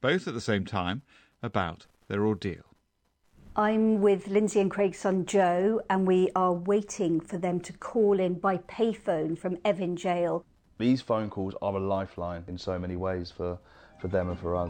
both at the same time, about their ordeal. I'm with Lindsay and Craig's son Joe, and we are waiting for them to call in by payphone from Evin Jail. These phone calls are a lifeline in so many ways for them and for us.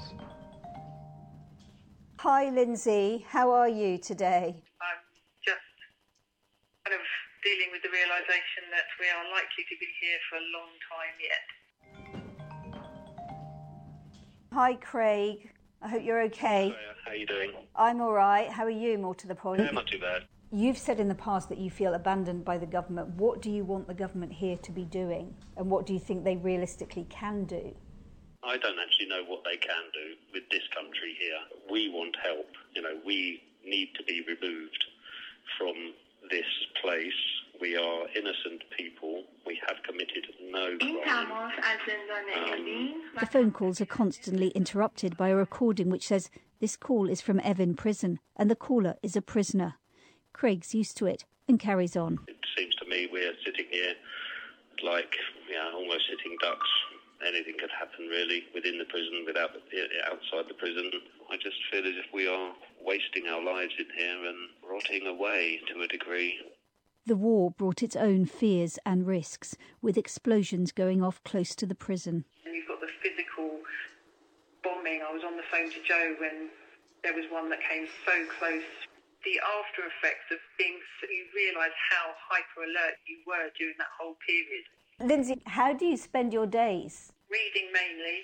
Hi Lindsay, how are you today? I'm just kind of dealing with the realisation that we are likely to be here for a long time yet. Hi Craig, I hope you're okay. Hiya, how are you doing? I'm all right. How are you, more to the point? Yeah, not too bad. You've said in the past that you feel abandoned by the government. What do you want the government here to be doing? And what do you think they realistically can do? I don't actually know what they can do with this country here. We want help. We need to be removed from this place. We are innocent people. We have committed no crime. The phone calls are constantly interrupted by a recording which says this call is from Evin Prison and the caller is a prisoner. Craig's used to it and carries on. It seems to me we're sitting here like, almost sitting ducks. Anything could happen really within the prison, outside the prison. I just feel as if we are wasting our lives in here and rotting away to a degree. The war brought its own fears and risks, with explosions going off close to the prison. And you've got the physical bombing. I was on the phone to Joe when there was one that came so close. The after effects of you realise how hyper alert you were during that whole period. Lindsay, how do you spend your days? Reading mainly.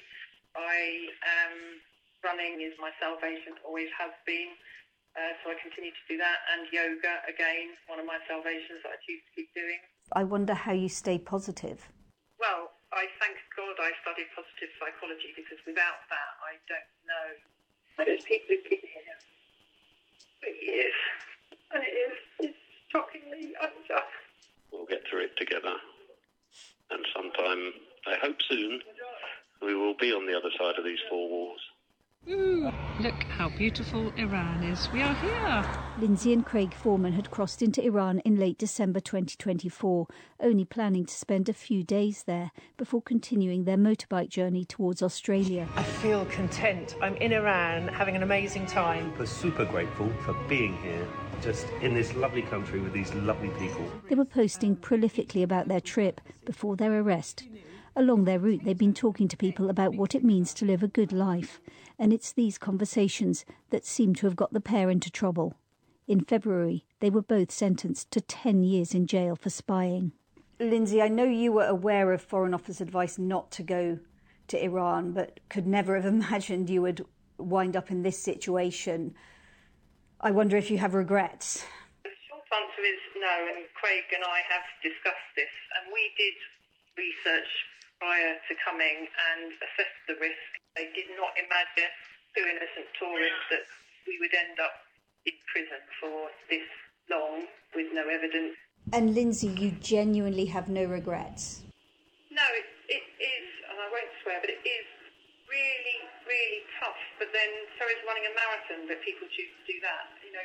Running is my salvation, always has been. So I continue to do that. And yoga, again, one of my salvations that I choose to keep doing. I wonder how you stay positive. Well, I thank God I studied positive psychology, because without that, I don't know. There's people who've been here for years, and it's shockingly unjust. We'll get through it together. And sometime, I hope soon, we will be on the other side of these four walls. Ooh, look how beautiful Iran is. We are here. Lindsay and Craig Foreman had crossed into Iran in late December 2024, only planning to spend a few days there before continuing their motorbike journey towards Australia. I feel content. I'm in Iran having an amazing time. We're super grateful for being here, just in this lovely country with these lovely people. They were posting prolifically about their trip before their arrest. Along their route, they've been talking to people about what it means to live a good life. And it's these conversations that seem to have got the pair into trouble. In February, they were both sentenced to 10 years in jail for spying. Lindsay, I know you were aware of Foreign Office advice not to go to Iran, but could never have imagined you would wind up in this situation. I wonder if you have regrets. The short answer is no, and Craig and I have discussed this, and we did research prior to coming and assess the risk. They did not imagine, two innocent tourists, that we would end up in prison for this long with no evidence. And Lindsay, you genuinely have no regrets? No, it is, and I won't swear, but it is really, really tough. But then so is running a marathon, but people choose to do that.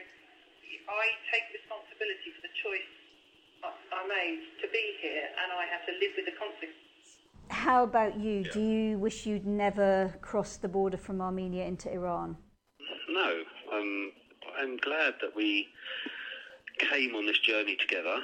I take responsibility for the choice I made to be here, and I have to live with the consequences. How about you? Yeah. Do you wish you'd never crossed the border from Armenia into Iran? No. I'm glad that we came on this journey together.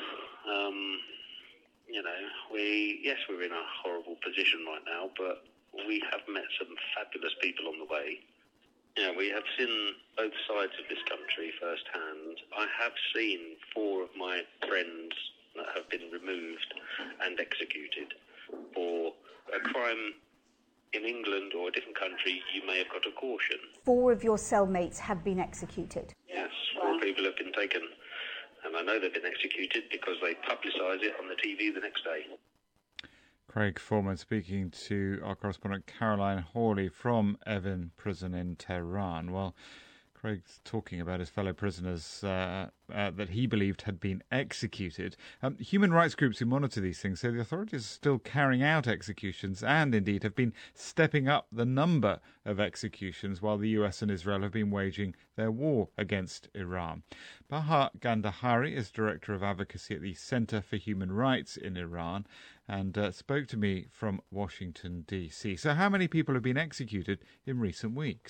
We're in a horrible position right now, but we have met some fabulous people on the way. We have seen both sides of this country firsthand. I have seen 4 of my friends that have been removed and executed for a crime in England or a different country. You may have got a caution. 4 of your cellmates have been executed? Yes, 4 people have been taken. And I know they've been executed because they publicise it on the TV the next day. Craig Foreman speaking to our correspondent Caroline Hawley from Evin Prison in Tehran. Well, Craig's talking about his fellow prisoners that he believed had been executed. Human rights groups who monitor these things say the authorities are still carrying out executions and indeed have been stepping up the number of executions while the US and Israel have been waging their war against Iran. Bahar Gandahari is Director of Advocacy at the Center for Human Rights in Iran and spoke to me from Washington, D.C. So how many people have been executed in recent weeks?